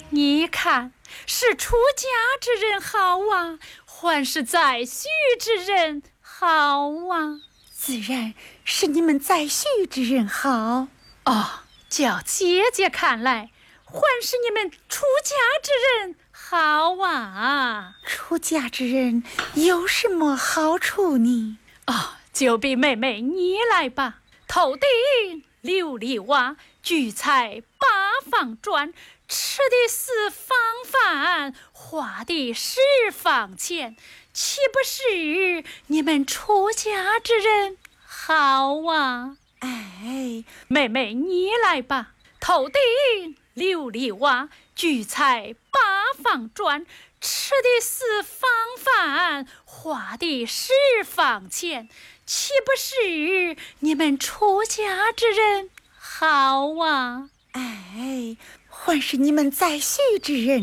你看，是出家之人好啊，还是在婿之人好啊？ 自然是你们在婿之人好。 哦，叫姐姐看来，还是你们出家之人好啊。 出家之人有什么好处呢？ 哦，就比妹妹你来吧。头顶琉璃瓦，聚财八方转，吃的是方饭，花的是方钱，岂不是你们出家之人好啊？ 哎， 妹妹你来吧。头顶琉璃瓦，聚财八方转，吃的是方饭，花的是方钱，岂不是你们出家之人好啊？ 哎，还是你们在婿之人